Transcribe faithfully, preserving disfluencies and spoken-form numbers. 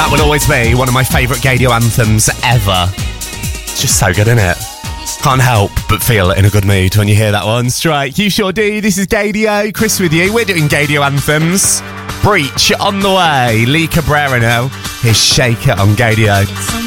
That will always be one of my favourite Gaydio anthems ever. It's just so good, isn't it? Can't help but feel in a good mood when you hear that one. Strike, you sure do. This is Gaydio, Chris with you. We're doing Gaydio anthems. Breach on the way. Lee Cabrera now. Here's Shake It on Gaydio.